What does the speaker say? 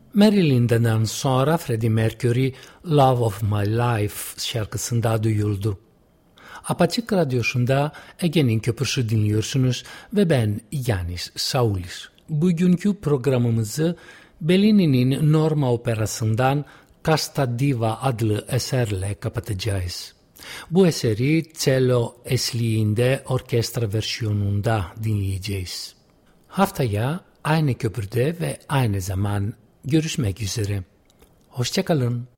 Marylin'den sonra Freddie Mercury Love of My Life şarkısında duyuldu. Apaçık Radyosu'nda Ege'nin Köpürsü dinliyorsunuz ve ben Yanis Saulis. Bugünkü programımızı Bellini'nin Norma Operası'ndan Casta Diva adlı eserle kapatacağız. Bu eseri cello eşliğinde orkestra versiyonunda dinleyeceğiz. Haftaya aynı köprüde ve aynı zaman görüşmek üzere. Hoşça kalın.